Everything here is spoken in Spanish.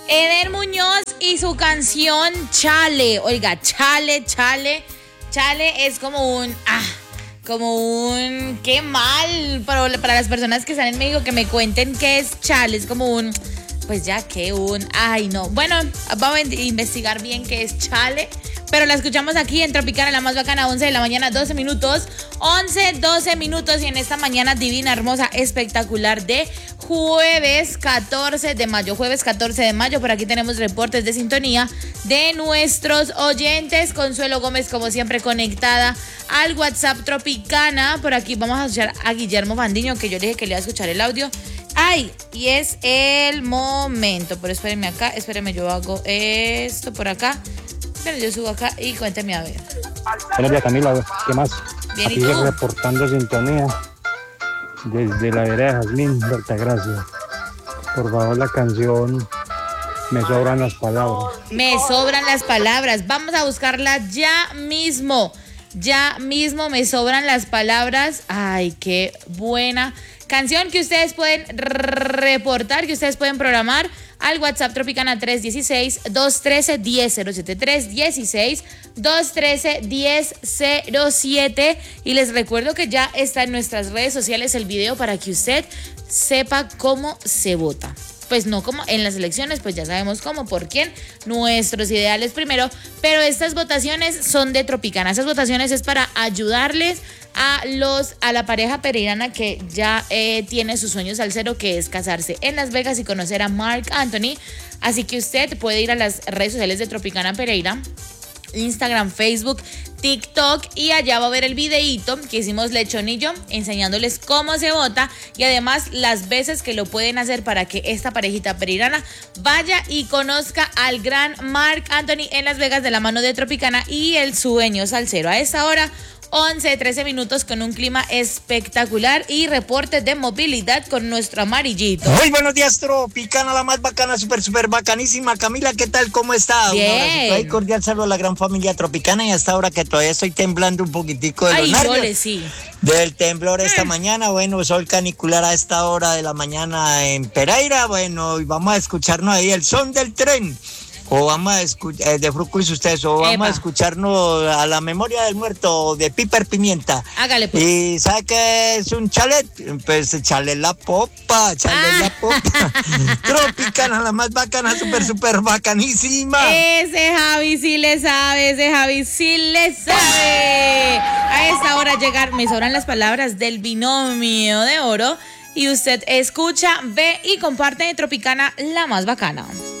Eder Muñoz y su canción Chale. Oiga, Chale es qué mal para las personas que están en México que me cuenten qué es Chale. Es como ay no. Bueno, vamos a investigar bien qué es Chale. Pero la escuchamos aquí en Tropicana, la más bacana, 11 de la mañana, 12 minutos. 12 minutos y en esta mañana divina, hermosa, espectacular de jueves 14 de mayo. Jueves 14 de mayo, por aquí tenemos reportes de sintonía de nuestros oyentes. Consuelo Gómez, como siempre, conectada al WhatsApp Tropicana. Por aquí vamos a escuchar a Guillermo Fandiño, que yo le dije que le iba a escuchar el audio. Ay, y es el momento. Pero espérenme, yo hago esto por acá. Pero yo subo acá y cuénteme a ver. Buenos días, Camila, ¿qué más? Bien, aquí ¿y tú? Reportando sintonía desde la vereda de Jazmín, de Altagracia. Por favor, la canción Me sobran las palabras. Me sobran las palabras. Vamos a buscarla ya mismo. Ya mismo me sobran las palabras. Ay, qué buena canción que ustedes pueden reportar, que ustedes pueden programar al WhatsApp Tropicana 316-213-1007. 316-213-1007. Y les recuerdo que ya está en nuestras redes sociales el video para que usted sepa cómo se vota. Pues no como en las elecciones, pues ya sabemos cómo, por quién, nuestros ideales primero, pero estas votaciones son de Tropicana. Esas votaciones es para ayudarles a la pareja pereirana que ya tiene sus sueños salsero, que es casarse en Las Vegas y conocer a Marc Anthony. Así que usted puede ir a las redes sociales de Tropicana Pereira, Instagram, Facebook, TikTok, y allá va a ver el videíto que hicimos Lechón y yo enseñándoles cómo se vota y además las veces que lo pueden hacer para que esta parejita pereirana vaya y conozca al gran Marc Anthony en Las Vegas de la mano de Tropicana y el sueño salsero. A esta hora 13 minutos con un clima espectacular y reportes de movilidad con nuestro amarillito. Muy buenos días, Tropicana, la más bacana, súper bacanísima. Camila, ¿qué tal? ¿Cómo está? Bien. Un abrazo y cordial saludo a la gran familia Tropicana, y hasta ahora que todavía estoy temblando un poquitico de los nervios. Sí. Del temblor esta mañana. Bueno, sol canicular a esta hora de la mañana en Pereira. Bueno, y vamos a escucharnos ahí el son del tren. O vamos a escuchar, de Frucuis ustedes, o vamos a escucharnos a la memoria del muerto de Piper Pimienta. Hágale pues. Y ¿sabe qué es un chalet? Pues chale la popa. Tropicana, la más bacana, súper bacanísima. Ese Javi sí le sabe. A esta hora me sobran las palabras del binomio de oro. Y usted escucha, ve y comparte de Tropicana, la más bacana.